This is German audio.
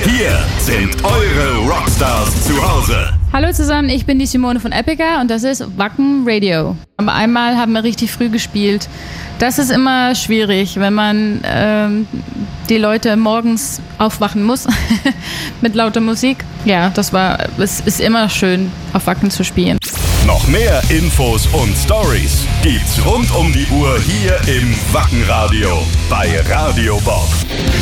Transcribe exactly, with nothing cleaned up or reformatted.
Hier sind eure Rockstars zu Hause. Hallo zusammen, ich bin die Simone von Epica und das ist Wacken Radio. Aber einmal haben wir richtig früh gespielt. Das ist immer schwierig, wenn man ähm, die Leute morgens aufwachen muss mit lauter Musik. Ja, das war, es ist immer schön, auf Wacken zu spielen. Noch mehr Infos und Stories gibt's rund um die Uhr hier im Wacken Radio bei Radio Bob.